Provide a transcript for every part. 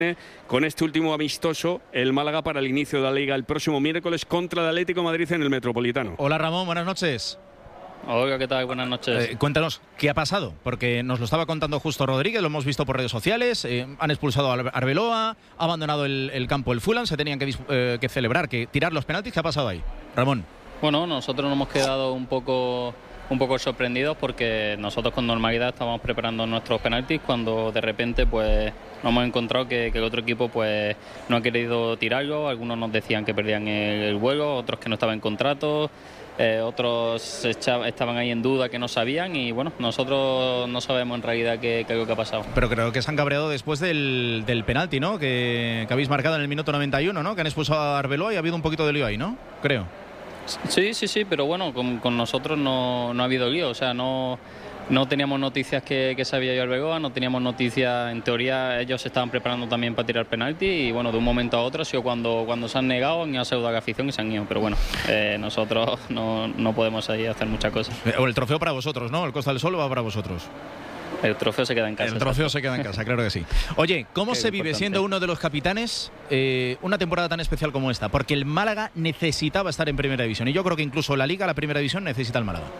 con este último amistoso el Málaga para el inicio de la Liga el próximo miércoles contra el Atlético de Madrid en el Metropolitano. Hola Ramón, buenas noches. Hola, ¿qué tal? Buenas noches. Cuéntanos, ¿qué ha pasado? Porque nos lo estaba contando justo Rodríguez, lo hemos visto por redes sociales, han expulsado a Arbeloa, ha abandonado el campo el Fulham, se tenían que celebrar, que tirar los penaltis. ¿Qué ha pasado ahí, Ramón? Bueno, nosotros nos hemos quedado un poco sorprendidos porque nosotros con normalidad estábamos preparando nuestros penaltis cuando de repente pues nos hemos encontrado que el otro equipo pues no ha querido tirarlo. Algunos nos decían que perdían el vuelo, otros que no estaban en contrato, otros estaban ahí en duda, que no sabían, y bueno, nosotros no sabemos en realidad qué es lo que ha pasado. Pero creo que se han cabreado después del penalti, ¿no? Que habéis marcado en el minuto 91, ¿no? Que han expulsado a Arbeloa y ha habido un poquito de lío ahí, ¿no? Creo. Sí, pero bueno, con nosotros no ha habido lío, o sea, no teníamos noticias que se había ido Arbeloa, no teníamos noticias, en teoría ellos se estaban preparando también para tirar penalti y bueno, de un momento a otro ha sido cuando se han negado, han ido a saludar a la afición y se han ido, pero bueno, nosotros no podemos ahí hacer muchas cosas. O el trofeo para vosotros, ¿no? El Costa del Sol va para vosotros. El trofeo se queda en casa. El trofeo se queda en casa, claro que sí. Oye, ¿cómo se vive siendo uno de los capitanes una temporada tan especial como esta? Porque el Málaga necesitaba estar en Primera División y yo creo que incluso la Liga, la Primera División, necesita el Málaga.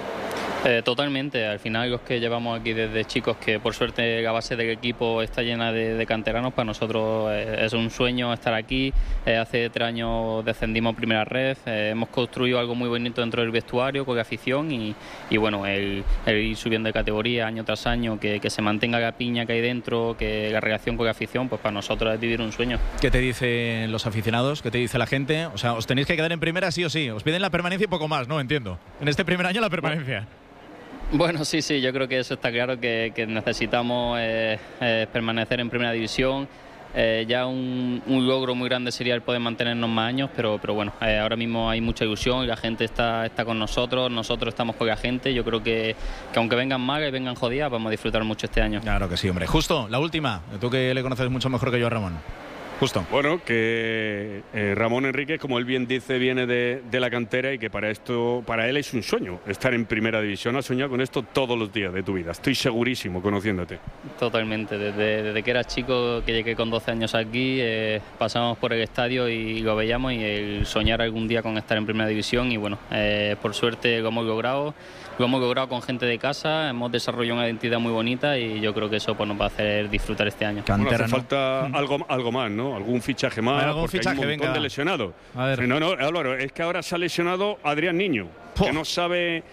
Totalmente, al final los que llevamos aquí desde chicos, que por suerte la base del equipo está llena de canteranos, para nosotros es un sueño estar aquí. Hace 3 años descendimos primera red, hemos construido algo muy bonito dentro del vestuario con la afición y bueno, el ir subiendo de categoría año tras año, que se mantenga la piña que hay dentro, que la relación con la afición, pues para nosotros es vivir un sueño. ¿Qué te dicen los aficionados? ¿Qué te dice la gente? O sea, os tenéis que quedar en primera sí o sí, os piden la permanencia y poco más, ¿no? Entiendo. En este primer año la permanencia. Bueno, sí, yo creo que eso está claro, que necesitamos permanecer en Primera División. Ya un logro muy grande sería el poder mantenernos más años, pero bueno, ahora mismo hay mucha ilusión y la gente está con nosotros estamos con la gente. Yo creo que aunque vengan malas y vengan jodidas, vamos a disfrutar mucho este año. Claro que sí, hombre. Justo, la última, tú que le conoces mucho mejor que yo a Ramón. Justo. Bueno, que Ramón Enríquez, como él bien dice, viene de la cantera y que para él es un sueño estar en Primera División. Has soñado con esto todos los días de tu vida, estoy segurísimo, conociéndote. Totalmente, desde que era chico, que llegué con 12 años aquí, pasábamos por el estadio y lo veíamos, y el soñar algún día con estar en Primera División, y bueno, por suerte lo hemos logrado con gente de casa, hemos desarrollado una identidad muy bonita y yo creo que eso pues nos va a hacer disfrutar este año. Bueno, hace falta algo más, ¿no? Algún fichaje más, porque hay un montón de lesionados. No, Álvaro, es que ahora se ha lesionado Adrián Niño, que no sabe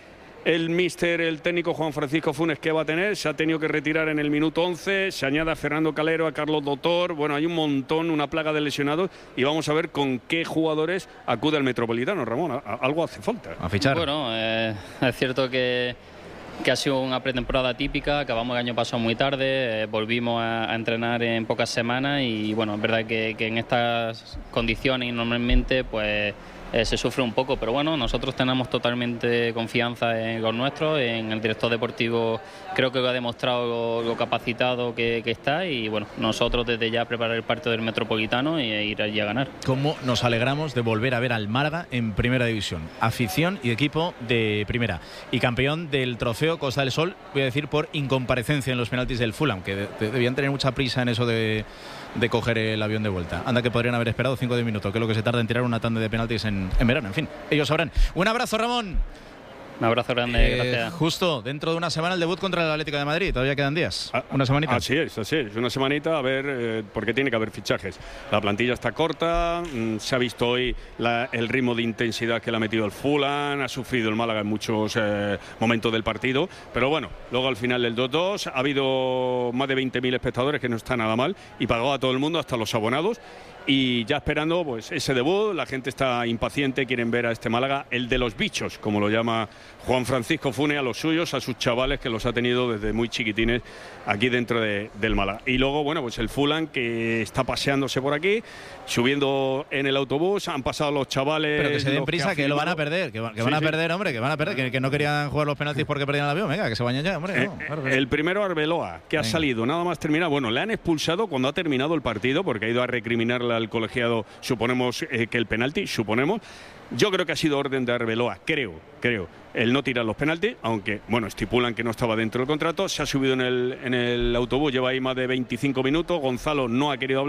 el técnico Juan Francisco Funes qué va a tener, se ha tenido que retirar en el minuto 11, se añade a Fernando Calero, a Carlos Doctor, bueno, hay un montón, una plaga de lesionados, y vamos a ver con qué jugadores acude al Metropolitano, Ramón, algo hace falta. A fichar. Bueno, es cierto que ha sido una pretemporada típica, acabamos el año pasado muy tarde, volvimos a entrenar en pocas semanas y bueno, es verdad que en estas condiciones normalmente pues se sufre un poco, pero bueno, nosotros tenemos totalmente confianza en los nuestros, en el director deportivo, creo que lo ha demostrado lo capacitado que está, y bueno, nosotros desde ya preparar el partido del Metropolitano e ir allí a ganar. ¿Cómo nos alegramos de volver a ver al Málaga en Primera División? Afición y equipo de Primera, y campeón del trofeo Costa del Sol, voy a decir por incomparecencia en los penaltis del Fulham, que debían tener mucha prisa en eso de coger el avión de vuelta. Anda que podrían haber esperado 5 minutos, que es lo que se tarda en tirar una tanda de penaltis en verano. En fin, ellos sabrán. Un abrazo, Ramón. Un abrazo grande, gracias. Justo, dentro de una semana el debut contra el Atlético de Madrid. Todavía quedan días. Una semanita. Así es. Una semanita, a ver, porque tiene que haber fichajes. La plantilla está corta, se ha visto hoy el ritmo de intensidad que le ha metido el Fulham, ha sufrido el Málaga en muchos momentos del partido, pero bueno, luego al final del 2-2 ha habido más de 20.000 espectadores, que no está nada mal, y pagó a todo el mundo, hasta los abonados. Y ya esperando pues ese debut, la gente está impaciente, quieren ver a este Málaga, el de los bichos, como lo llama Juan Francisco Funes, a los suyos, a sus chavales que los ha tenido desde muy chiquitines aquí dentro del Málaga. Y luego, bueno, pues el Fulham, que está paseándose por aquí, subiendo en el autobús, han pasado los chavales. Pero que se den prisa, que lo van a perder, que van a perder, hombre, que van a perder, que no querían jugar los penaltis porque perdían el avión, venga, que se vayan ya, hombre. Claro. El primero, Arbeloa, que ha salido, nada más terminar, bueno, le han expulsado cuando ha terminado el partido, porque ha ido a recriminar al colegiado, suponemos que el penalti, suponemos. Yo creo que ha sido orden de Arbeloa, creo, el no tirar los penaltis, aunque, bueno, estipulan que no estaba dentro del contrato. Se ha subido en el autobús, lleva ahí más de 25 minutos. Gonzalo no ha querido hablar.